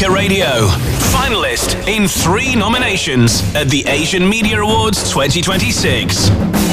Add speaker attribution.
Speaker 1: Africa Radio. Finalist in 3 nominations at the Asian Media Awards 2026.